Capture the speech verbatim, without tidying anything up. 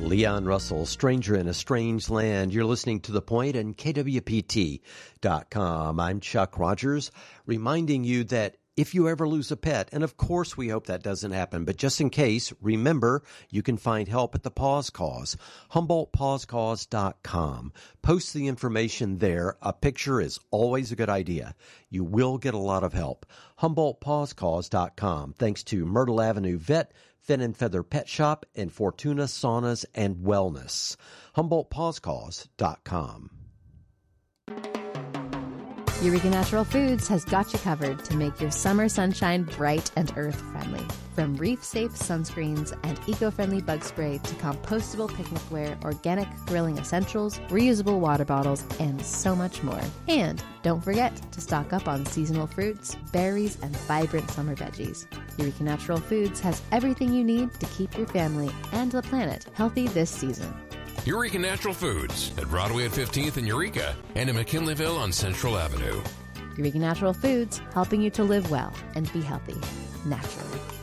Leon Russell, Stranger in a Strange Land. You're listening to The Point and K W P T dot com. I'm Chuck Rogers, reminding you that if you ever lose a pet, and of course we hope that doesn't happen, but just in case, remember, you can find help at the Paws Cause, Humboldt Paws Cause dot com. Post the information there. A picture is always a good idea. You will get a lot of help. Humboldt Paws Cause dot com. Thanks to Myrtle Avenue Vet, Fin and Feather Pet Shop, and Fortuna Saunas and Wellness. Humboldt Paws Cause dot com. Eureka Natural Foods has got you covered to make your summer sunshine bright and earth-friendly. From reef-safe sunscreens and eco-friendly bug spray to compostable picnicware, organic grilling essentials, reusable water bottles, and so much more. And don't forget to stock up on seasonal fruits, berries, and vibrant summer veggies. Eureka Natural Foods has everything you need to keep your family and the planet healthy this season. Eureka Natural Foods at Broadway at fifteenth in Eureka and in McKinleyville on Central Avenue. Eureka Natural Foods, helping you to live well and be healthy naturally.